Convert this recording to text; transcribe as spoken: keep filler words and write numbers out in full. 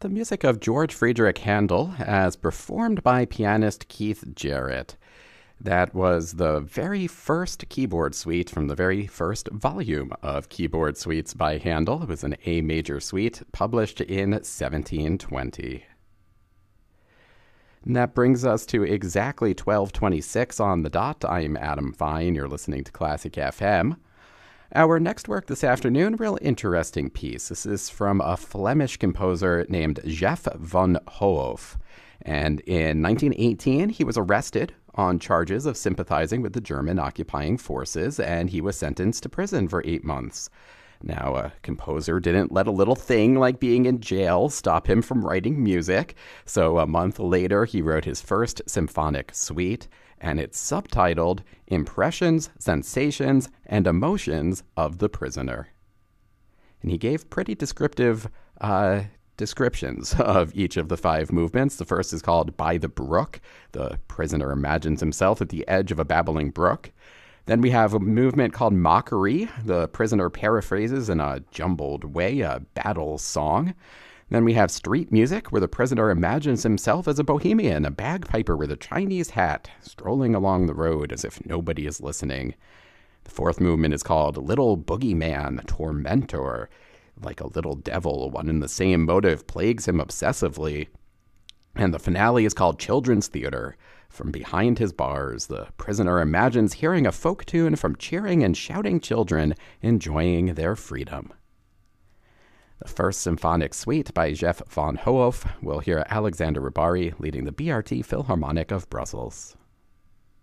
the music of George Friedrich Handel as performed by pianist Keith Jarrett. That was the very first keyboard suite from the very first volume of keyboard suites by Handel. It was an A major suite published in seventeen twenty. And that brings us to exactly twelve twenty-six on the dot. I'm Adam Fine. You're listening to Classic F M. Our next work this afternoon, real interesting piece. This is from a Flemish composer named Geoff van Hoof. And in nineteen eighteen, he was arrested on charges of sympathizing with the German occupying forces, and he was sentenced to prison for eight months. Now, a composer didn't let a little thing like being in jail stop him from writing music, so a month later he wrote his first symphonic suite, and it's subtitled Impressions, Sensations, and Emotions of the Prisoner. And he gave pretty descriptive uh, descriptions of each of the five movements. The first is called By the Brook. The prisoner imagines himself at the edge of a babbling brook. Then we have a movement called Mockery. The prisoner paraphrases in a jumbled way a battle song. Then we have Street Music, where the prisoner imagines himself as a bohemian, a bagpiper with a Chinese hat, strolling along the road as if nobody is listening. The fourth movement is called Little Boogeyman, Tormentor. Like a little devil, one and the same motive plagues him obsessively. And the finale is called Children's Theater. From behind his bars, the prisoner imagines hearing a folk tune from cheering and shouting children enjoying their freedom. The first symphonic suite by Geoff van Hoof. We'll hear Alexander Rybary leading the B R T Philharmonic of Brussels.